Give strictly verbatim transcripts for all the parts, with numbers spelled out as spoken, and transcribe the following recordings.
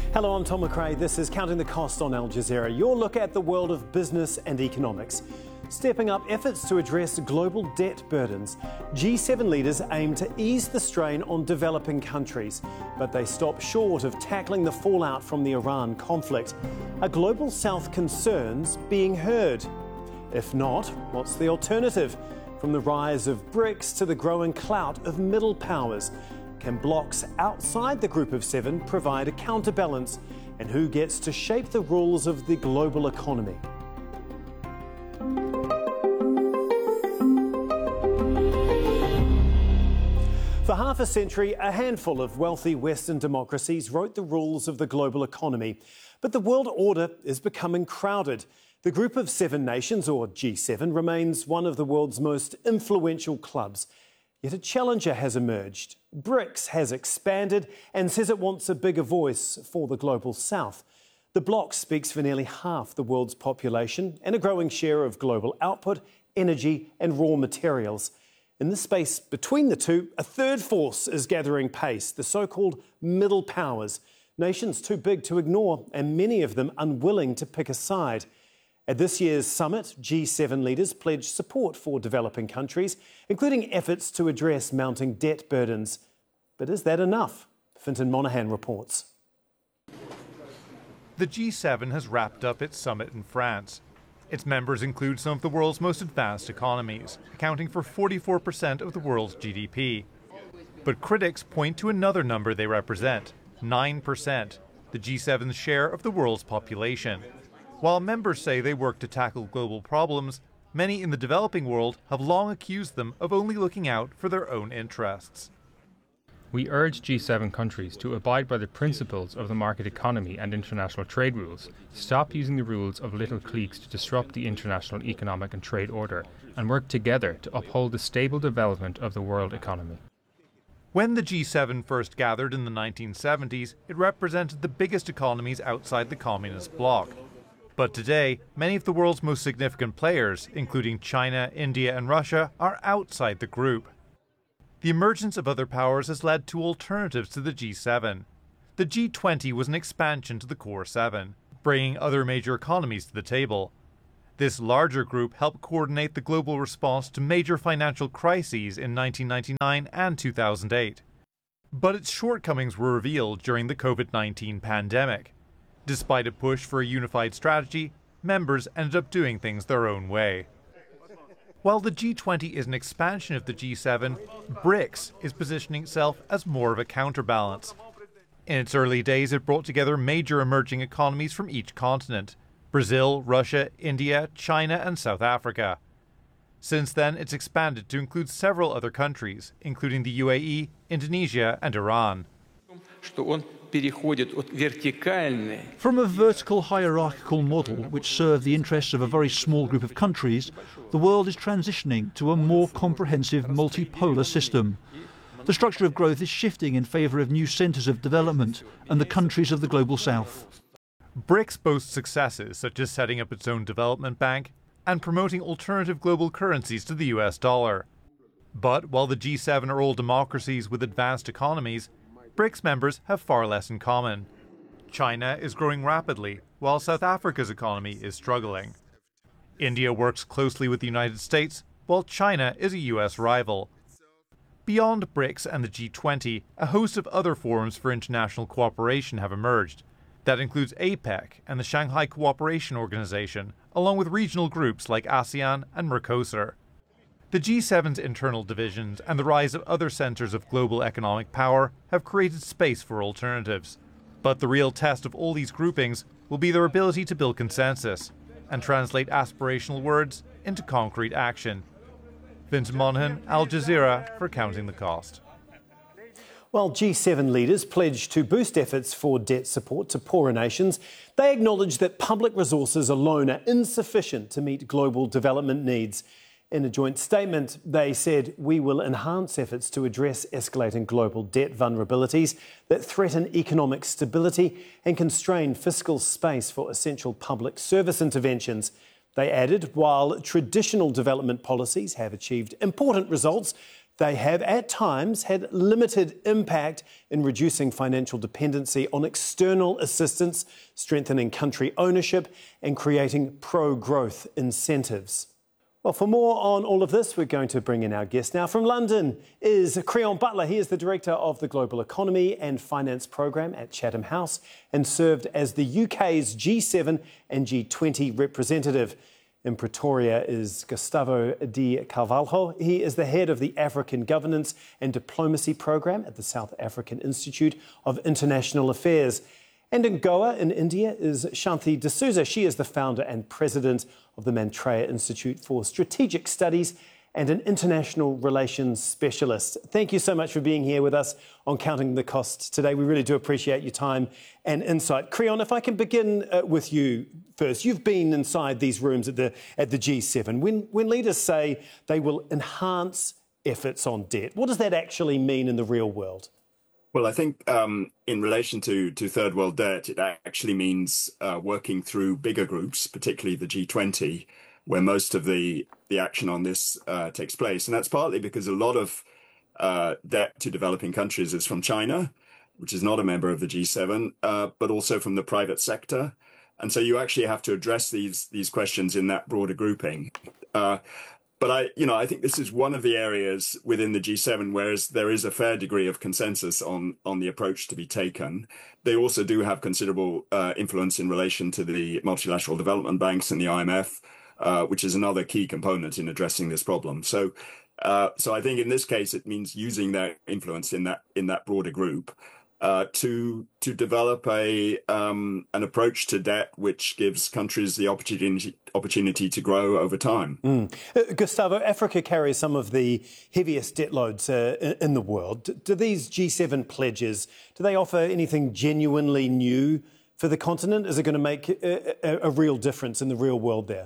Hello, I'm Tom McRae. This is Counting the Cost on Al Jazeera, your look at the world of business and economics. Stepping up efforts to address global debt burdens, G seven leaders aim to ease the strain on developing countries, but they stop short of tackling the fallout from the Iran conflict. Are global south concerns being heard? If not, what's the alternative? From the rise of BRICS to the growing clout of middle powers, can blocs outside the Group of Seven provide a counterbalance? And who gets to shape the rules of the global economy? For half a century, a handful of wealthy Western democracies wrote the rules of the global economy. But the world order is becoming crowded. The Group of Seven Nations, or G seven, remains one of the world's most influential clubs. Yet a challenger has emerged. BRICS has expanded and says it wants a bigger voice for the global south. The bloc speaks for nearly half the world's population and a growing share of global output, energy and raw materials. In the space between the two, a third force is gathering pace, the so-called middle powers. Nations too big to ignore and many of them unwilling to pick a side. At this year's summit, G seven leaders pledged support for developing countries, including efforts to address mounting debt burdens. But is that enough? Fintan Monahan reports. The G seven has wrapped up its summit in France. Its members include some of the world's most advanced economies, accounting for forty-four percent of the world's G D P. But critics point to another number they represent, nine percent, the G seven's share of the world's population. While members say they work to tackle global problems, many in the developing world have long accused them of only looking out for their own interests. We urge G seven countries to abide by the principles of the market economy and international trade rules, stop using the rules of little cliques to disrupt the international economic and trade order, and work together to uphold the stable development of the world economy. When the G seven first gathered in the nineteen seventies, it represented the biggest economies outside the communist bloc. But today, many of the world's most significant players, including China, India and Russia, are outside the group. The emergence of other powers has led to alternatives to the G seven. The G twenty was an expansion to the Core seven, bringing other major economies to the table. This larger group helped coordinate the global response to major financial crises in nineteen ninety-nine and two thousand eight. But its shortcomings were revealed during the COVID nineteen pandemic. Despite a push for a unified strategy, members ended up doing things their own way. While the G twenty is an expansion of the G seven, BRICS is positioning itself as more of a counterbalance. In its early days, it brought together major emerging economies from each continent: Brazil, Russia, India, China and South Africa. Since then, it's expanded to include several other countries, including the U A E, Indonesia and Iran. From a vertical hierarchical model which served the interests of a very small group of countries, the world is transitioning to a more comprehensive multipolar system. The structure of growth is shifting in favour of new centres of development and the countries of the global south. BRICS boasts successes such as setting up its own development bank and promoting alternative global currencies to the U S dollar. But while the G seven are all democracies with advanced economies, BRICS members have far less in common. China is growing rapidly, while South Africa's economy is struggling. India works closely with the United States, while China is a U S rival. Beyond BRICS and the G twenty, a host of other forums for international cooperation have emerged. That includes APEC and the Shanghai Cooperation Organization, along with regional groups like ASEAN and Mercosur. The G seven's internal divisions and the rise of other centres of global economic power have created space for alternatives. But the real test of all these groupings will be their ability to build consensus and translate aspirational words into concrete action. Fintan Monahan, Al Jazeera, for Counting the Cost. While G seven leaders pledged to boost efforts for debt support to poorer nations, they acknowledge that public resources alone are insufficient to meet global development needs. In a joint statement, they said, "We will enhance efforts to address escalating global debt vulnerabilities that threaten economic stability and constrain fiscal space for essential public service interventions." They added, while traditional development policies have achieved important results, they have at times had limited impact in reducing financial dependency on external assistance, strengthening country ownership and creating pro-growth incentives. Well, for more on all of this, we're going to bring in our guest now. From London is Creon Butler. He is the Director of the Global Economy and Finance Programme at Chatham House and served as the U K's G seven and G twenty representative. In Pretoria is Gustavo de Carvalho. He is the head of the African Governance and Diplomacy Programme at the South African Institute of International Affairs. And in Goa, in India, is Shanti D'Souza. She is the founder and president of the Maitreya Institute for Strategic Studies and an international relations specialist. Thank you so much for being here with us on Counting the Costs today. We really do appreciate your time and insight. Creon, if I can begin uh, with you first. You've been inside these rooms at the at the G seven. When, when leaders say they will enhance efforts on debt, what does that actually mean in the real world? Well, I think um, in relation to, to third world debt, it actually means uh, working through bigger groups, particularly the G twenty, where most of the, the action on this uh, takes place. And that's partly because a lot of uh, debt to developing countries is from China, which is not a member of the G seven, uh, but also from the private sector. And so you actually have to address these, these questions in that broader grouping. Uh, But I, you know, I think this is one of the areas within the G seven where there is a fair degree of consensus on on the approach to be taken. They also do have considerable uh, influence in relation to the multilateral development banks and the I M F, uh, which is another key component in addressing this problem. So, uh, so I think in this case it means using their influence in that in that broader group uh, to to develop a um, an approach to debt which gives countries the opportunity opportunity to grow over time. Mm. Uh, Gustavo, Africa carries some of the heaviest debt loads uh, in, in the world. Do, do these G seven pledges, do they offer anything genuinely new for the continent? Is it going to make a, a, a real difference in the real world there?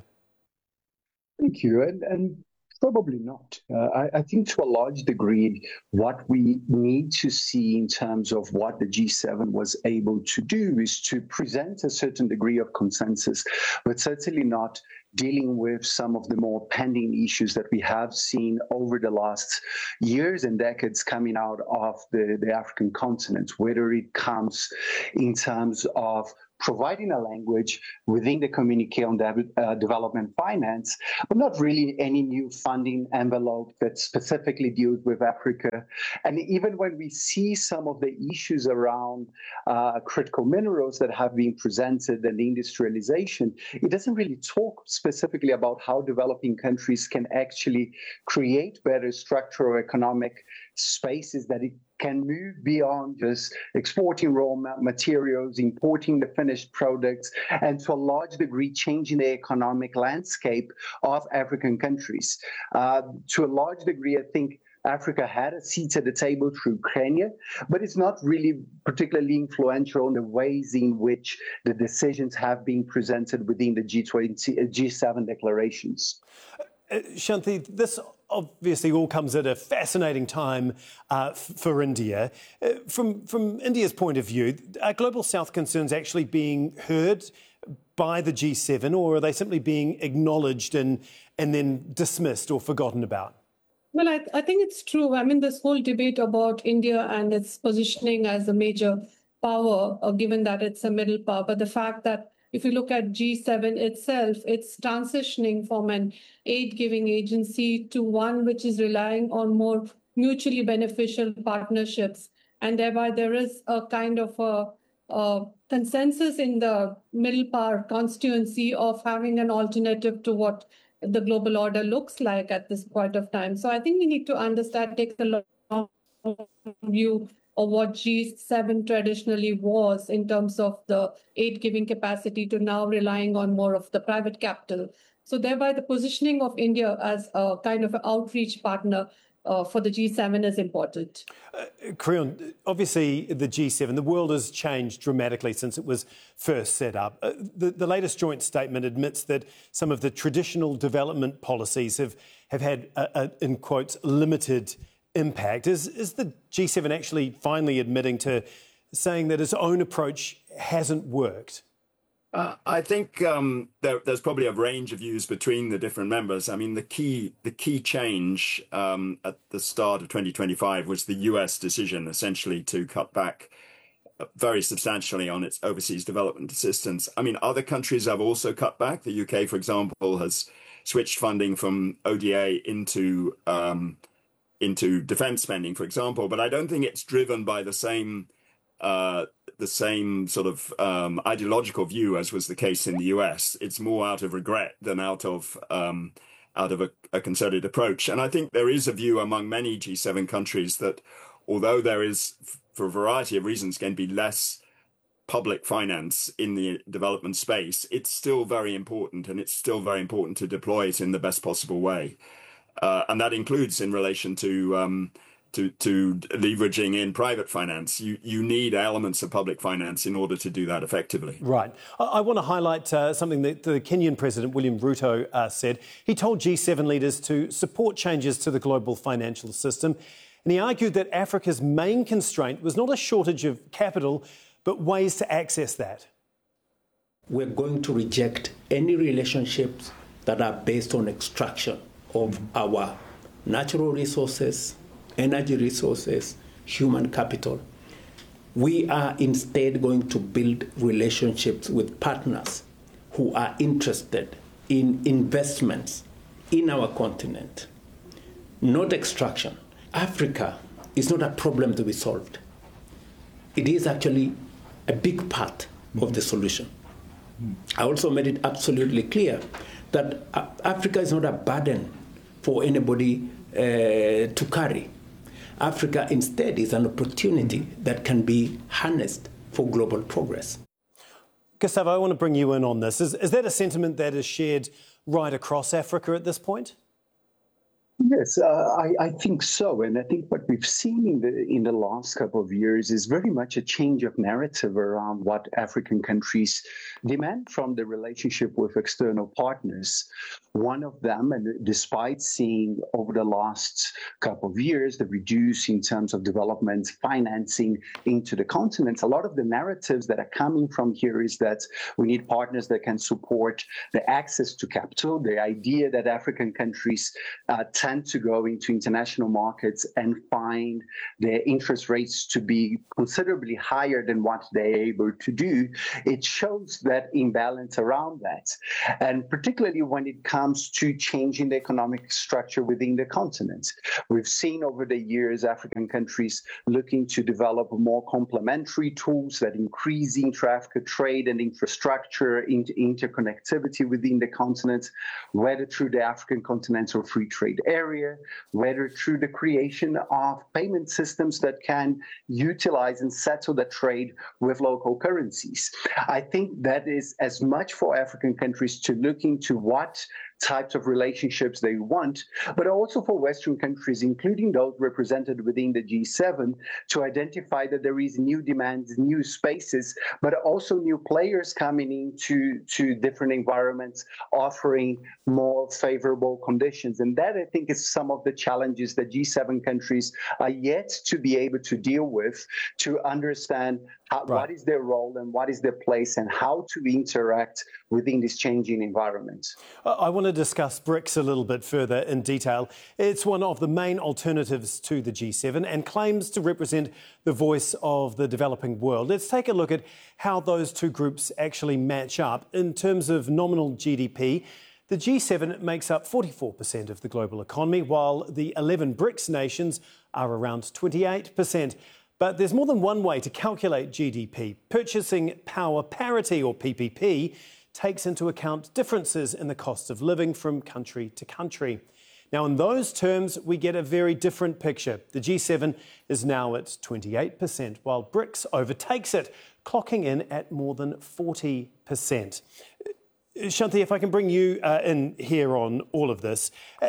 Thank you. And, and probably not. Uh, I, I think to a large degree, what we need to see in terms of what the G seven was able to do is to present a certain degree of consensus, but certainly not dealing with some of the more pending issues that we have seen over the last years and decades coming out of the, the African continent, whether it comes in terms of providing a language within the Communiqué on de- uh, Development Finance, but not really any new funding envelope that specifically deals with Africa. And even when we see some of the issues around uh, critical minerals that have been presented and industrialization, it doesn't really talk specifically about how developing countries can actually create better structural economic spaces that it can move beyond just exporting raw materials, importing the finished products, and to a large degree changing the economic landscape of African countries. Uh, to a large degree, I think Africa had a seat at the table through Kenya, but it's not really particularly influential in the ways in which the decisions have been presented within the G twenty, G seven declarations. Uh, Shanti, this obviously all comes at a fascinating time uh, f- for India. Uh, from, from India's point of view, are Global South concerns actually being heard by the G seven, or are they simply being acknowledged and, and then dismissed or forgotten about? Well, I, I think it's true. I mean, this whole debate about India and its positioning as a major power, uh, given that it's a middle power, but the fact that if you look at G seven itself, it's transitioning from an aid-giving agency to one which is relying on more mutually beneficial partnerships. And thereby there is a kind of a, a consensus in the middle power constituency of having an alternative to what the global order looks like at this point of time. So I think we need to understand, take the long view of what G seven traditionally was in terms of the aid-giving capacity to now relying on more of the private capital. So thereby the positioning of India as a kind of an outreach partner uh, for the G seven is important. Uh, Creon, obviously the G seven, the world has changed dramatically since it was first set up. Uh, the, the latest joint statement admits that some of the traditional development policies have, have had, a, a, in quotes, limited impact. Is, is the G seven actually finally admitting to saying that its own approach hasn't worked? Uh, I think um, there, there's probably a range of views between the different members. I mean, the key the key change um, at the start of twenty twenty-five was the U S decision, essentially, to cut back very substantially on its overseas development assistance. I mean, other countries have also cut back. The U K, for example, has switched funding from O D A into um, into defence spending, for example. But I don't think it's driven by the same uh, the same sort of um, ideological view as was the case in the U S. It's more out of regret than out of um, out of a, a concerted approach. And I think there is a view among many G seven countries that although there is, for a variety of reasons, going to be less public finance in the development space, it's still very important, and it's still very important to deploy it in the best possible way. Uh, and that includes in relation to um, to, to leveraging in private finance. You, you need elements of public finance in order to do that effectively. Right. I, I want to highlight uh, something that the Kenyan President, William Ruto, uh, said. He told G seven leaders to support changes to the global financial system. And he argued that Africa's main constraint was not a shortage of capital, but ways to access that. We're going to reject any relationships that are based on extraction of our natural resources, energy resources, human capital. We are instead going to build relationships with partners who are interested in investments in our continent, not extraction. Africa is not a problem to be solved. It is actually a big part of the solution. I also made it absolutely clear that Africa is not a burden for anybody uh, to carry. Africa instead is an opportunity that can be harnessed for global progress. Gustavo, I want to bring you in on this. Is, is that a sentiment that is shared right across Africa at this point? Yes, uh, I, I think so. And I think what we've seen in the in the last couple of years is very much a change of narrative around what African countries demand from the relationship with external partners. One of them, and despite seeing over the last couple of years the reduce in terms of development financing into the continent, a lot of the narratives that are coming from here is that we need partners that can support the access to capital, the idea that African countries uh, tend to go into international markets and find their interest rates to be considerably higher than what they're able to do. It shows that imbalance around that. And particularly when it comes to changing the economic structure within the continent. We've seen over the years African countries looking to develop more complementary tools that increase intra-Africa trade and infrastructure into interconnectivity within the continent, whether through the African Continental Free Trade Area, whether through the creation of payment systems that can utilize and settle the trade with local currencies. I think that is as much for African countries to look into what types of relationships they want, but also for Western countries, including those represented within the G seven, to identify that there is new demands, new spaces, but also new players coming into to different environments, offering more favorable conditions. And that, I think, is some of the challenges that G seven countries are yet to be able to deal with, to understand how, right. what is their role and what is their place and how to interact within this changing environment. I want to discuss BRICS a little bit further in detail. It's one of the main alternatives to the G seven and claims to represent the voice of the developing world. Let's take a look at how those two groups actually match up. In terms of nominal G D P, the G seven makes up forty-four percent of the global economy, while the eleven BRICS nations are around twenty-eight percent. But there's more than one way to calculate G D P. Purchasing Power Parity, or P P P, takes into account differences in the cost of living from country to country. Now, in those terms, we get a very different picture. The G seven is now at twenty-eight percent, while BRICS overtakes it, clocking in at more than forty percent. Shanti, if I can bring you uh, in here on all of this, uh,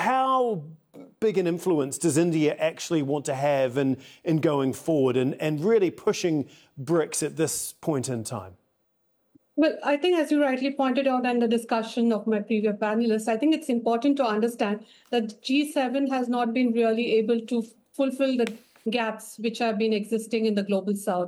how big an influence does India actually want to have in, in going forward and, and really pushing BRICS at this point in time? Well, I think, as you rightly pointed out in the discussion of my previous panelists, I think it's important to understand that G seven has not been really able to fulfill the gaps which have been existing in the global south.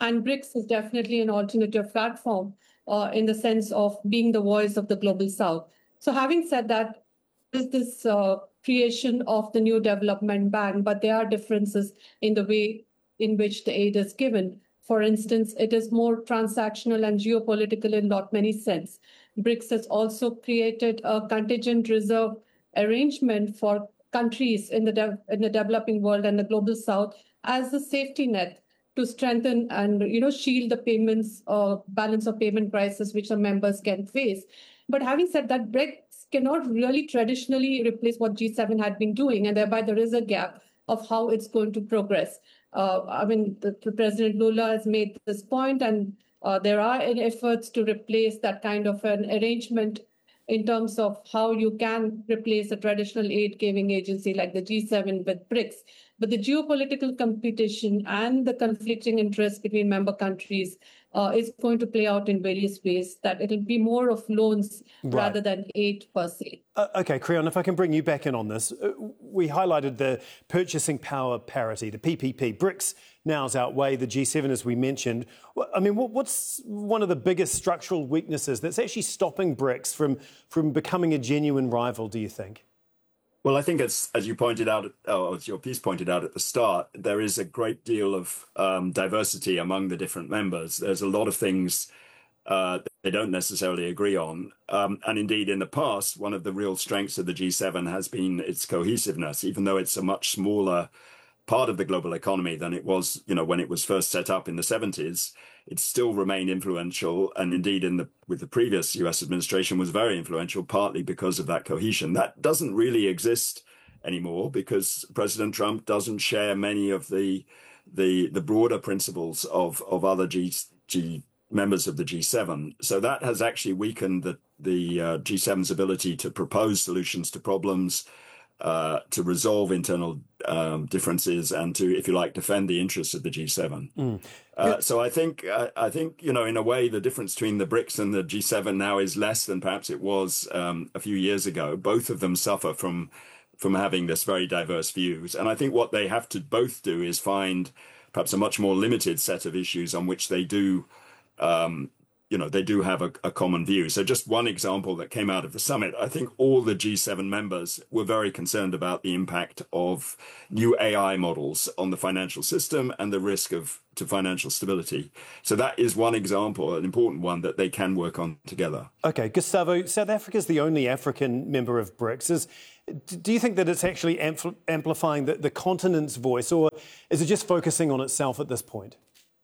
And BRICS is definitely an alternative platform uh, in the sense of being the voice of the global south. So having said that, there's this uh, creation of the new development bank, but there are differences in the way in which the aid is given. For instance, it is more transactional and geopolitical in not many sense. BRICS has also created a contingent reserve arrangement for countries in the, de- in the developing world and the global south as a safety net to strengthen and you know shield the payments or uh, balance of payment crisis which the members can face. But having said that, BRICS cannot really traditionally replace what G seven had been doing, and thereby there is a gap of how it's going to progress. Uh, I mean, the, the President Lula has made this point, and uh, there are efforts to replace that kind of an arrangement in terms of how you can replace a traditional aid-giving agency like the G seven with BRICS. But the geopolitical competition and the conflicting interests between member countries uh, is going to play out in various ways, that it'll be more of loans right. rather than aid per se. Uh, OK, Creon, if I can bring you back in on this. Uh, we highlighted the purchasing power parity, the P P P. BRICS now outweigh the G seven, as we mentioned. I mean, what, what's one of the biggest structural weaknesses that's actually stopping BRICS from, from becoming a genuine rival, do you think? Well, I think it's, as you pointed out, or as your piece pointed out at the start, there is a great deal of um, diversity among the different members. There's a lot of things uh, they don't necessarily agree on. Um, and indeed, in the past, one of the real strengths of the G seven has been its cohesiveness, even though it's a much smaller part of the global economy than it was, you know, when it was first set up in the seventies. It still remained influential, and indeed in the with the previous U S administration was very influential, partly because of that cohesion. That doesn't really exist anymore because President Trump doesn't share many of the the the broader principles of of other G, G members of the G seven. So that has actually weakened the the uh, G seven's ability to propose solutions to problems, Uh, to resolve internal um, differences, and to, if you like, defend the interests of the G seven. Mm. Uh, so I think, uh, I think, you know, in a way, the difference between the BRICS and the G seven now is less than perhaps it was um, a few years ago. Both of them suffer from from having this very diverse views, and I think what they have to both do is find perhaps a much more limited set of issues on which they do. Um, You know, they do have a, a common view. So just one example that came out of the summit, I think all the G seven members were very concerned about the impact of new A I models on the financial system and the risk of to financial stability. So that is one example, an important one that they can work on together. OK, Gustavo, South Africa is the only African member of BRICS. Is, do you think that it's actually ampl- amplifying the, the continent's voice, or is it just focusing on itself at this point?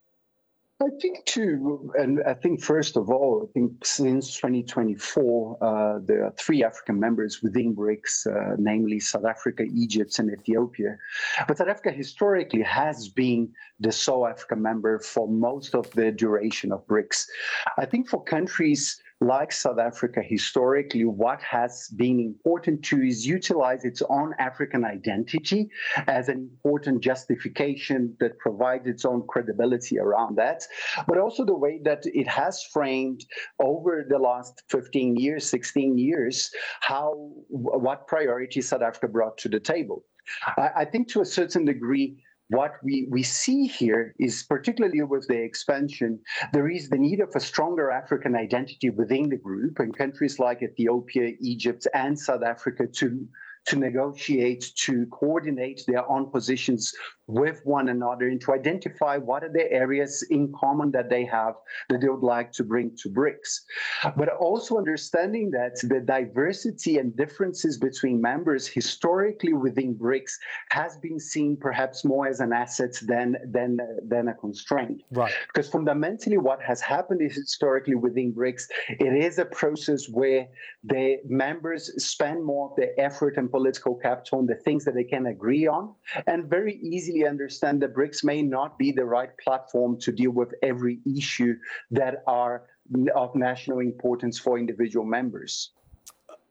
I think too, and I think first of all, I think since twenty twenty-four, uh, there are three African members within BRICS, uh, namely South Africa, Egypt, and Ethiopia. But South Africa historically has been the sole African member for most of the duration of BRICS. I think for countries like South Africa, historically, what has been important to is utilize its own African identity as an important justification that provides its own credibility around that, but also the way that it has framed over the last fifteen years, sixteen years, how what priorities South Africa brought to the table. I, I think to a certain degree, what we, we see here is, particularly with the expansion, there is the need of a stronger African identity within the group, and countries like Ethiopia, Egypt, and South Africa to to negotiate, to coordinate their own positions with one another, and to identify what are the areas in common that they have that they would like to bring to BRICS. But also understanding that the diversity and differences between members historically within BRICS has been seen perhaps more as an asset than, than, than a constraint. Right. Because fundamentally what has happened is historically within BRICS, it is a process where the members spend more of their effort and political capital on the things that they can agree on, and very easily understand that BRICS may not be the right platform to deal with every issue that are of national importance for individual members.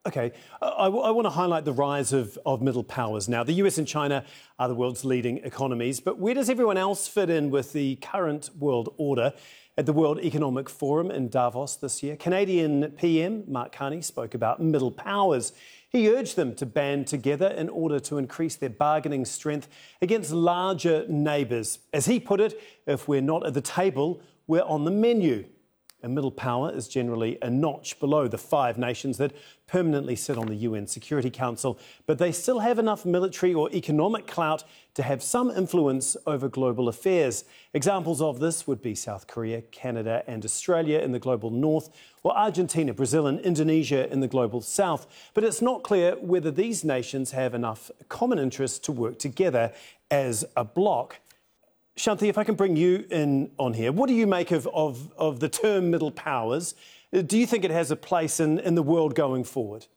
OK, I, I want to highlight the rise of, of middle powers now. The U S and China are the world's leading economies, but where does everyone else fit in with the current world order? At the World Economic Forum in Davos this year, Canadian P M Mark Carney spoke about middle powers. He urged them to band together in order to increase their bargaining strength against larger neighbours. As he put it, if we're not at the table, we're on the menu. A middle power is generally a notch below the five nations that permanently sit on the U N Security Council, but they still have enough military or economic clout to have some influence over global affairs. Examples of this would be South Korea, Canada and Australia in the global north, or Argentina, Brazil and Indonesia in the global south. But it's not clear whether these nations have enough common interests to work together as a bloc. Shanti, if I can bring you in on here, what do you make of, of, of the term middle powers? Do you think it has a place in, in the world going forward?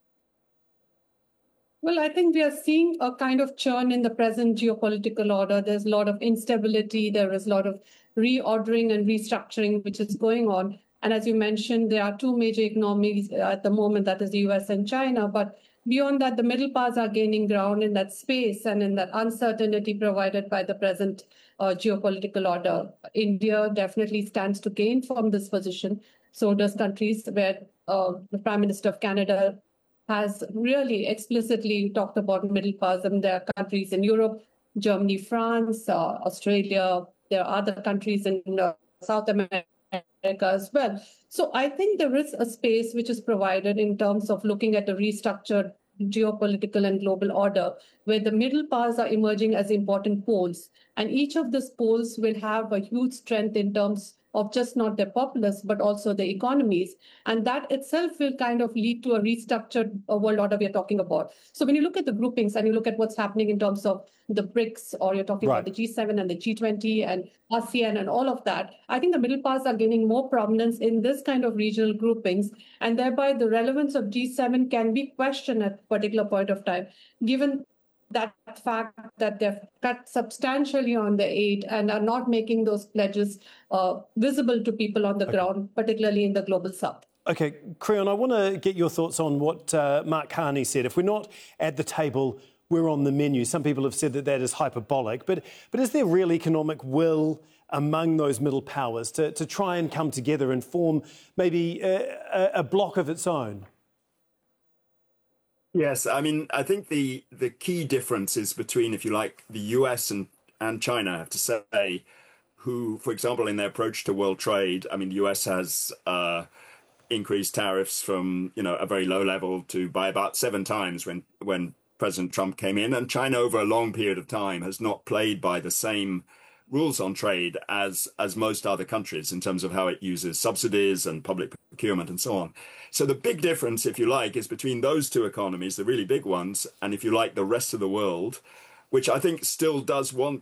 Well, I think we are seeing a kind of churn in the present geopolitical order. There's a lot of instability. There is a lot of reordering and restructuring which is going on. And as you mentioned, there are two major economies at the moment, that is the U S and China. But beyond that, the middle powers are gaining ground in that space and in that uncertainty provided by the present uh, geopolitical order. India definitely stands to gain from this position. So does countries where uh, the Prime Minister of Canada has really explicitly talked about middle powers. And there are countries in Europe, Germany, France, uh, Australia. There are other countries in uh, South America as well. So I think there is a space which is provided in terms of looking at a restructured geopolitical and global order, where the middle powers are emerging as important poles. And each of these poles will have a huge strength in terms of just not their populace, but also the economies. And that itself will kind of lead to a restructured uh, world order we are talking about. So when you look at the groupings and you look at what's happening in terms of the BRICS, or you're talking right. about the G seven and the G twenty and ASEAN and all of that, I think the middle powers are gaining more prominence in this kind of regional groupings. And thereby the relevance of G seven can be questioned at a particular point of time, given that fact that they've cut substantially on the aid and are not making those pledges uh, visible to people on the okay. ground, particularly in the global south. OK, Creon, I want to get your thoughts on what uh, Mark Carney said. If we're not at the table, we're on the menu. Some people have said that that is hyperbolic, but, but is there real economic will among those middle powers to, to try and come together and form maybe a, a, a bloc of its own? Yes, I mean, I think the the key difference is between, if you like, the U S and, and China, I have to say, who, for example, in their approach to world trade, I mean, the U S has uh, increased tariffs from, you know, a very low level to by about seven times when, when President Trump came in. And China, over a long period of time, has not played by the same rules on trade as as most other countries in terms of how it uses subsidies and public procurement and so on. So the big difference, if you like, is between those two economies, the really big ones, and if you like, the rest of the world, which I think still does want